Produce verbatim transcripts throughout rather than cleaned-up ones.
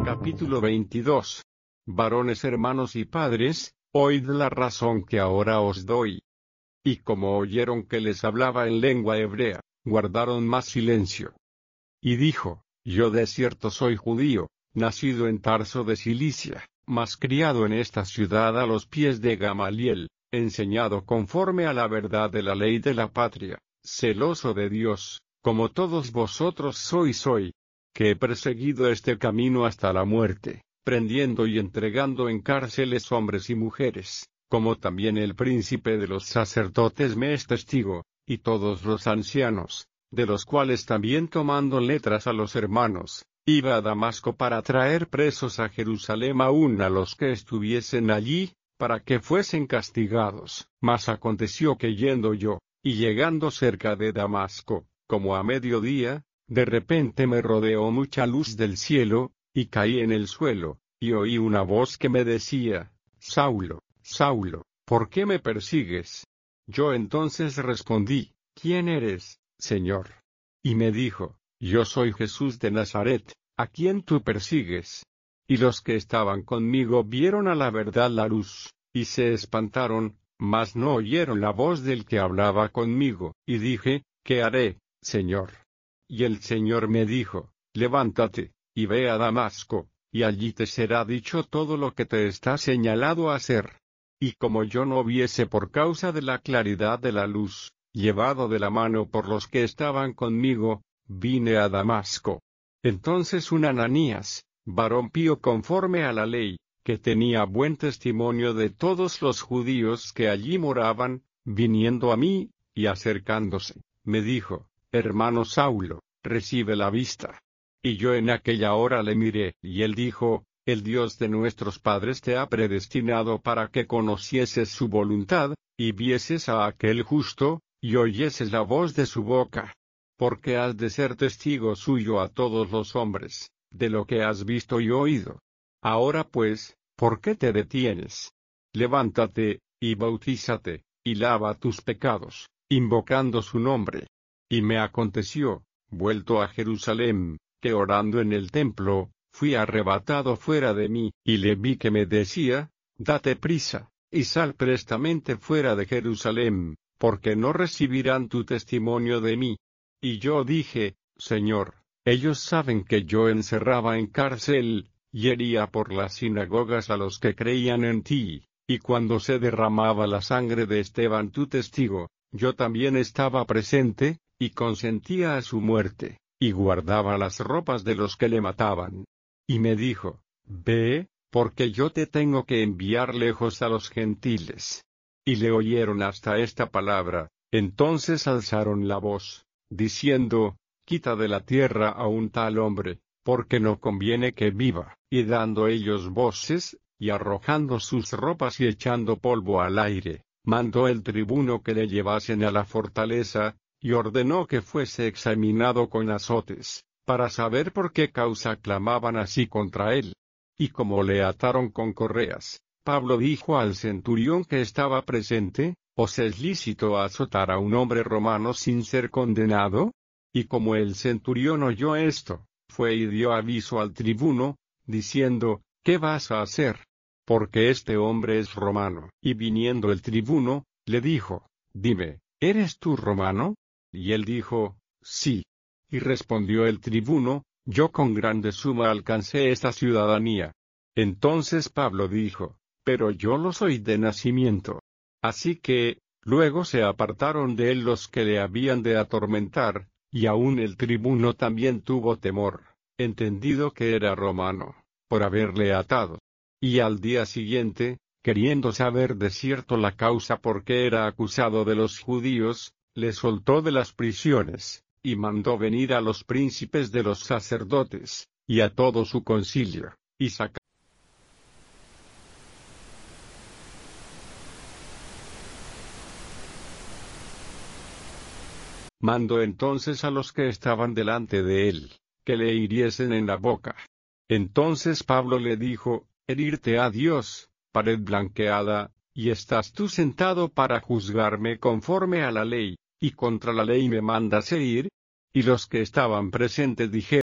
Capítulo veintidós. Varones hermanos y padres, oíd la razón que ahora os doy. Y como oyeron que les hablaba en lengua hebrea, guardaron más silencio. Y dijo, yo de cierto soy judío, nacido en Tarso de Cilicia, mas criado en esta ciudad a los pies de Gamaliel, enseñado conforme a la verdad de la ley de la patria, celoso de Dios, como todos vosotros sois hoy, que he perseguido este camino hasta la muerte, prendiendo y entregando en cárceles hombres y mujeres, como también el príncipe de los sacerdotes me es testigo, y todos los ancianos, de los cuales también tomando letras a los hermanos, iba a Damasco para traer presos a Jerusalén aún a los que estuviesen allí, para que fuesen castigados. Mas aconteció que yendo yo, y llegando cerca de Damasco, como a mediodía, de repente me rodeó mucha luz del cielo, y caí en el suelo, y oí una voz que me decía, Saulo, Saulo, ¿por qué me persigues? Yo entonces respondí, ¿quién eres, Señor? Y me dijo, yo soy Jesús de Nazaret, a quien tú persigues. Y los que estaban conmigo vieron a la verdad la luz, y se espantaron, mas no oyeron la voz del que hablaba conmigo, y dije, ¿qué haré, Señor? Y el Señor me dijo, levántate, y ve a Damasco, y allí te será dicho todo lo que te está señalado hacer. Y como yo no viese por causa de la claridad de la luz, llevado de la mano por los que estaban conmigo, vine a Damasco. Entonces un Ananías, varón pío conforme a la ley, que tenía buen testimonio de todos los judíos que allí moraban, viniendo a mí, y acercándose, me dijo, hermano Saulo, recibe la vista. Y yo en aquella hora le miré, y él dijo, el Dios de nuestros padres te ha predestinado para que conocieses su voluntad, y vieses a aquel justo, y oyeses la voz de su boca. Porque has de ser testigo suyo a todos los hombres, de lo que has visto y oído. Ahora pues, ¿por qué te detienes? Levántate, y bautízate, y lava tus pecados, invocando su nombre. Y me aconteció, vuelto a Jerusalén, que orando en el templo, fui arrebatado fuera de mí, y le vi que me decía, date prisa, y sal prestamente fuera de Jerusalén, porque no recibirán tu testimonio de mí. Y yo dije, Señor, ellos saben que yo encerraba en cárcel, y hería por las sinagogas a los que creían en ti, y cuando se derramaba la sangre de Esteban tu testigo, yo también estaba presente, y consentía a su muerte, y guardaba las ropas de los que le mataban. Y me dijo, ve, porque yo te tengo que enviar lejos a los gentiles. Y le oyeron hasta esta palabra, entonces alzaron la voz, diciendo, quita de la tierra a un tal hombre, porque no conviene que viva. Y dando ellos voces, y arrojando sus ropas y echando polvo al aire, mandó el tribuno que le llevasen a la fortaleza, y ordenó que fuese examinado con azotes, para saber por qué causa clamaban así contra él. Y como le ataron con correas, Pablo dijo al centurión que estaba presente, ¿os es lícito azotar a un hombre romano sin ser condenado? Y como el centurión oyó esto, fue y dio aviso al tribuno, diciendo, ¿qué vas a hacer? Porque este hombre es romano. Y viniendo el tribuno, le dijo, dime, ¿eres tú romano? Y él dijo, sí. Y respondió el tribuno, yo con grande suma alcancé esta ciudadanía. Entonces Pablo dijo, pero yo lo soy de nacimiento. Así que, luego se apartaron de él los que le habían de atormentar, y aun el tribuno también tuvo temor, entendido que era romano, por haberle atado. Y al día siguiente, queriendo saber de cierto la causa por qué era acusado de los judíos, le soltó de las prisiones, y mandó venir a los príncipes de los sacerdotes, y a todo su concilio, y sacó. Mandó entonces a los que estaban delante de él, que le hiriesen en la boca. Entonces Pablo le dijo, herirte a Dios, pared blanqueada, y estás tú sentado para juzgarme conforme a la ley, y contra la ley me mandas herir. Y los que estaban presentes dijeron,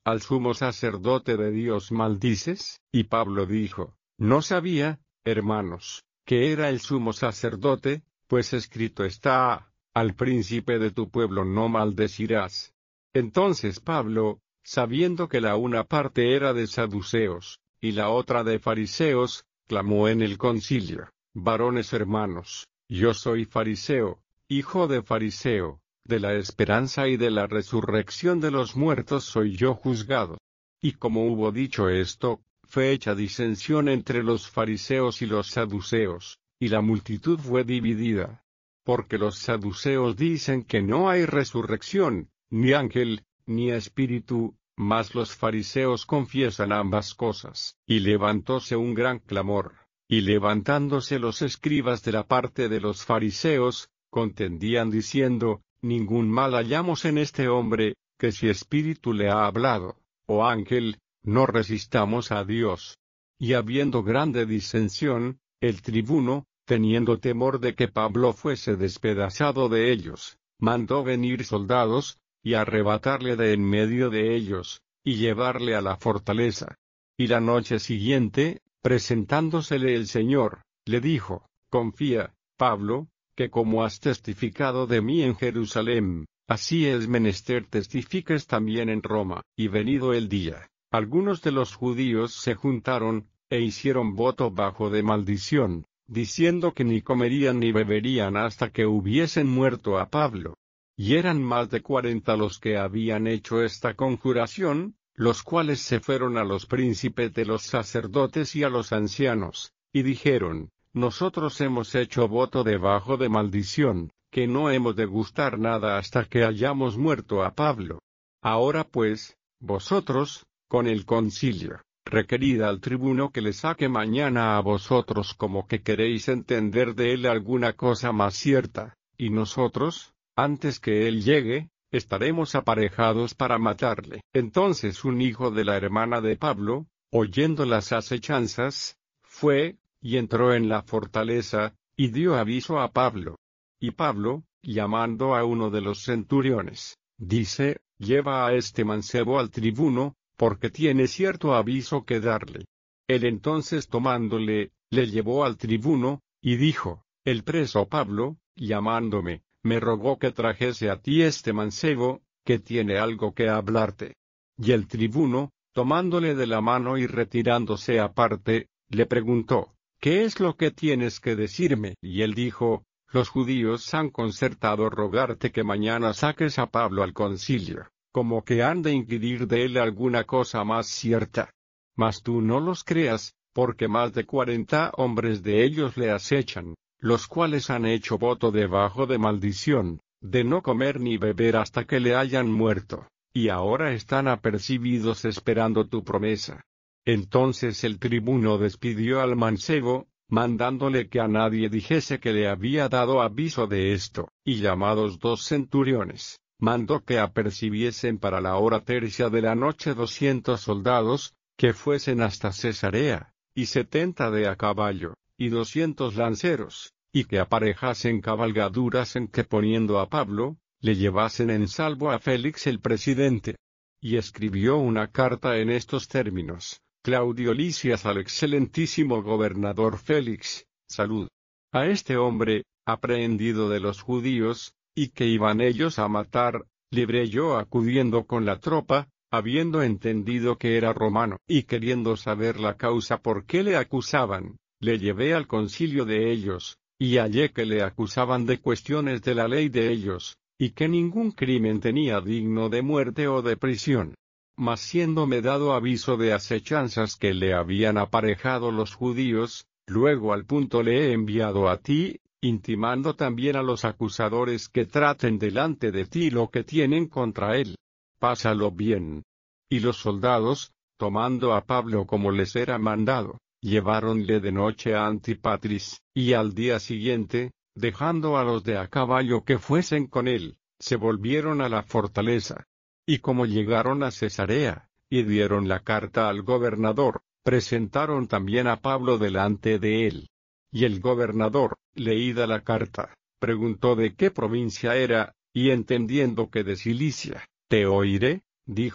¿al sumo sacerdote de Dios maldices? Y Pablo dijo, no sabía, hermanos, que era el sumo sacerdote, pues escrito está, al príncipe de tu pueblo no maldecirás. Entonces Pablo, sabiendo que la una parte era de saduceos, y la otra de fariseos, clamó en el concilio, varones hermanos, yo soy fariseo, hijo de fariseo, de la esperanza y de la resurrección de los muertos soy yo juzgado. Y como hubo dicho esto, fue hecha disensión entre los fariseos y los saduceos, y la multitud fue dividida. Porque los saduceos dicen que no hay resurrección, ni ángel, ni espíritu, mas los fariseos confiesan ambas cosas. Y levantóse un gran clamor, y levantándose los escribas de la parte de los fariseos, contendían diciendo, ningún mal hallamos en este hombre, que si espíritu le ha hablado, o ángel, no resistamos a Dios. Y habiendo grande disensión, el tribuno, teniendo temor de que Pablo fuese despedazado de ellos, mandó venir soldados, y arrebatarle de en medio de ellos, y llevarle a la fortaleza. Y la noche siguiente, presentándosele el Señor, le dijo, confía, Pablo, que como has testificado de mí en Jerusalén, así es menester testifiques también en Roma. Y venido el día, algunos de los judíos se juntaron, e hicieron voto bajo de maldición, diciendo que ni comerían ni beberían hasta que hubiesen muerto a Pablo. Y eran más de cuarenta los que habían hecho esta conjuración, los cuales se fueron a los príncipes de los sacerdotes y a los ancianos, y dijeron, nosotros hemos hecho voto debajo de maldición, que no hemos de gustar nada hasta que hayamos muerto a Pablo. Ahora pues, vosotros, con el concilio, requerid al tribuno que le saque mañana a vosotros como que queréis entender de él alguna cosa más cierta, y nosotros, antes que él llegue, estaremos aparejados para matarle. Entonces un hijo de la hermana de Pablo, oyendo las acechanzas, fue, y entró en la fortaleza, y dio aviso a Pablo. Y Pablo, llamando a uno de los centuriones, dice, lleva a este mancebo al tribuno, porque tiene cierto aviso que darle. Él entonces tomándole, le llevó al tribuno, y dijo, el preso Pablo, llamándome, me rogó que trajese a ti este mancebo, que tiene algo que hablarte. Y el tribuno, tomándole de la mano y retirándose aparte, le preguntó, ¿qué es lo que tienes que decirme? Y él dijo, los judíos han concertado rogarte que mañana saques a Pablo al concilio, como que han de inquirir de él alguna cosa más cierta. Mas tú no los creas, porque más de cuarenta hombres de ellos le acechan, los cuales han hecho voto debajo de maldición, de no comer ni beber hasta que le hayan muerto, y ahora están apercibidos esperando tu promesa. Entonces el tribuno despidió al mancebo, mandándole que a nadie dijese que le había dado aviso de esto, y llamados dos centuriones, mandó que apercibiesen para la hora tercia de la noche doscientos soldados, que fuesen hasta Cesarea, y setenta de a caballo, y doscientos lanceros, y que aparejasen cabalgaduras en que poniendo a Pablo, le llevasen en salvo a Félix el presidente. Y escribió una carta en estos términos. Claudio Lisias al excelentísimo gobernador Félix, salud. A este hombre, aprehendido de los judíos, y que iban ellos a matar, libré yo acudiendo con la tropa, habiendo entendido que era romano, y queriendo saber la causa por qué le acusaban, le llevé al concilio de ellos, y hallé que le acusaban de cuestiones de la ley de ellos, y que ningún crimen tenía digno de muerte o de prisión. Mas siéndome dado aviso de acechanzas que le habían aparejado los judíos, luego al punto le he enviado a ti, intimando también a los acusadores que traten delante de ti lo que tienen contra él. Pásalo bien. Y los soldados, tomando a Pablo como les era mandado, lleváronle de noche a Antipatris, y al día siguiente, dejando a los de a caballo que fuesen con él, se volvieron a la fortaleza. Y como llegaron a Cesarea, y dieron la carta al gobernador, presentaron también a Pablo delante de él. Y el gobernador, leída la carta, preguntó de qué provincia era, y entendiendo que de Cilicia, te oiré, dijo,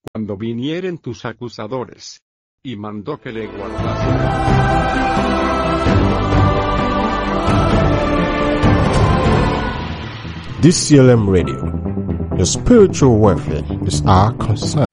cuando vinieren tus acusadores. Y mandó que le guardasen. D C L M Radio. Your spiritual welfare is our concern.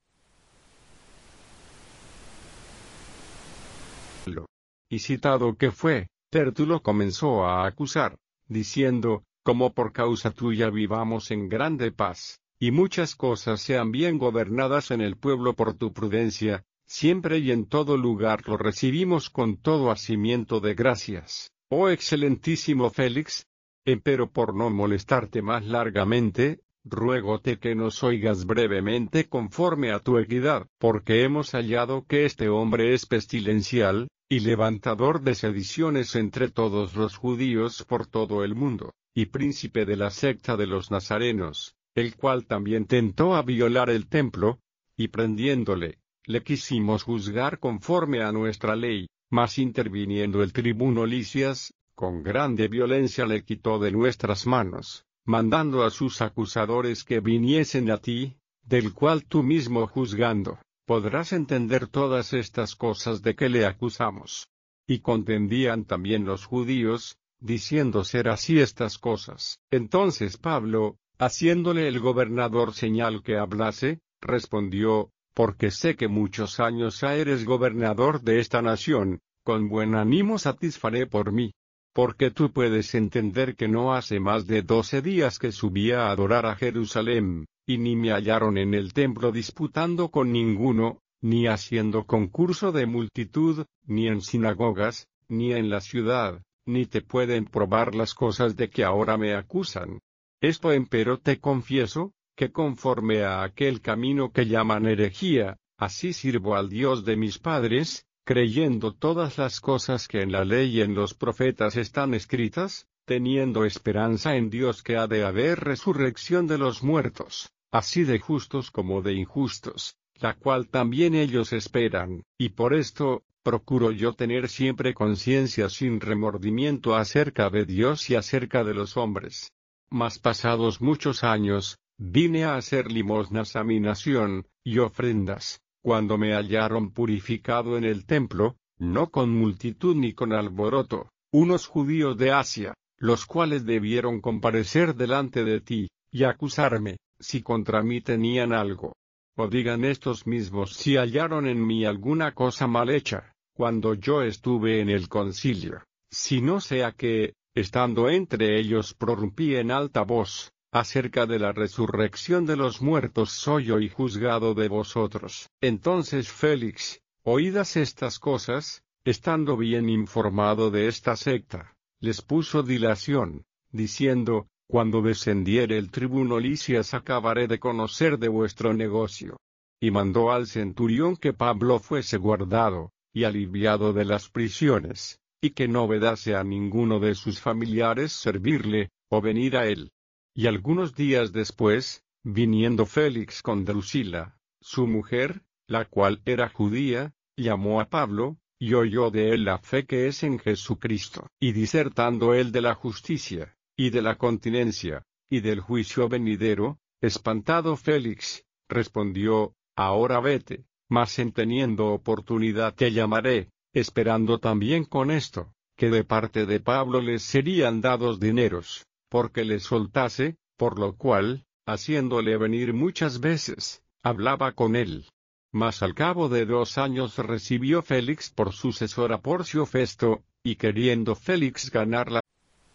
Y citado que fue, Tértulo comenzó a acusar, diciendo, como por causa tuya vivamos en grande paz, y muchas cosas sean bien gobernadas en el pueblo por tu prudencia, siempre y en todo lugar lo recibimos con todo hacimiento de gracias, oh excelentísimo Félix. Empero por no molestarte más largamente, ruégote que nos oigas brevemente conforme a tu equidad, porque hemos hallado que este hombre es pestilencial, y levantador de sediciones entre todos los judíos por todo el mundo, y príncipe de la secta de los nazarenos, el cual también tentó a violar el templo, y prendiéndole, le quisimos juzgar conforme a nuestra ley, mas interviniendo el tribuno Licias, con grande violencia le quitó de nuestras manos, mandando a sus acusadores que viniesen a ti, del cual tú mismo juzgando, podrás entender todas estas cosas de que le acusamos. Y contendían también los judíos, diciendo ser así estas cosas. Entonces Pablo, haciéndole el gobernador señal que hablase, respondió, porque sé que muchos años ha eres gobernador de esta nación, con buen ánimo satisfaré por mí. Porque tú puedes entender que no hace más de doce días que subí a adorar a Jerusalén, y ni me hallaron en el templo disputando con ninguno, ni haciendo concurso de multitud, ni en sinagogas, ni en la ciudad, ni te pueden probar las cosas de que ahora me acusan. Esto empero te confieso, que conforme a aquel camino que llaman herejía, así sirvo al Dios de mis padres, creyendo todas las cosas que en la ley y en los profetas están escritas, teniendo esperanza en Dios que ha de haber resurrección de los muertos, así de justos como de injustos, la cual también ellos esperan, y por esto, procuro yo tener siempre conciencia sin remordimiento acerca de Dios y acerca de los hombres. Mas pasados muchos años, vine a hacer limosnas a mi nación, y ofrendas, cuando me hallaron purificado en el templo, no con multitud ni con alboroto, unos judíos de Asia, los cuales debieron comparecer delante de ti, y acusarme, si contra mí tenían algo. O digan estos mismos si hallaron en mí alguna cosa mal hecha, cuando yo estuve en el concilio, si no sea que, estando entre ellos prorrumpí en alta voz, acerca de la resurrección de los muertos soy hoy juzgado de vosotros. Entonces Félix, oídas estas cosas, estando bien informado de esta secta, les puso dilación, diciendo, cuando descendiere el tribuno Licias acabaré de conocer de vuestro negocio. Y mandó al centurión que Pablo fuese guardado, y aliviado de las prisiones, y que no vedase a ninguno de sus familiares servirle, o venir a él. Y algunos días después, viniendo Félix con Drusila, su mujer, la cual era judía, llamó a Pablo, y oyó de él la fe que es en Jesucristo. Y disertando él de la justicia, y de la continencia, y del juicio venidero, espantado Félix, respondió, ahora vete, mas en teniendo oportunidad te llamaré, esperando también con esto, que de parte de Pablo les serían dados dineros, porque le soltase, por lo cual, haciéndole venir muchas veces, hablaba con él. Mas al cabo de dos años recibió Félix por sucesor a Porcio Festo, y queriendo Félix ganar la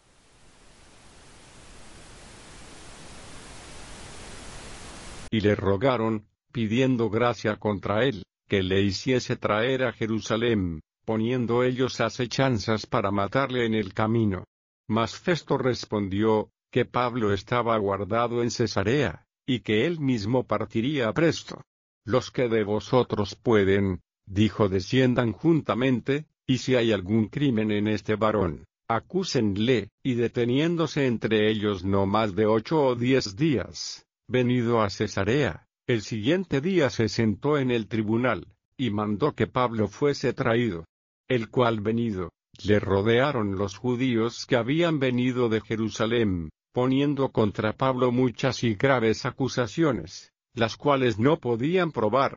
y le rogaron, pidiendo gracia contra él, que le hiciese traer a Jerusalén, poniendo ellos acechanzas para matarle en el camino. Mas Festo respondió, que Pablo estaba guardado en Cesarea, y que él mismo partiría presto. Los que de vosotros pueden, dijo, desciendan juntamente, y si hay algún crimen en este varón, acúsenle, y deteniéndose entre ellos no más de ocho o diez días, venido a Cesarea, el siguiente día se sentó en el tribunal, y mandó que Pablo fuese traído. El cual venido, le rodearon los judíos que habían venido de Jerusalén, poniendo contra Pablo muchas y graves acusaciones, las cuales no podían probar,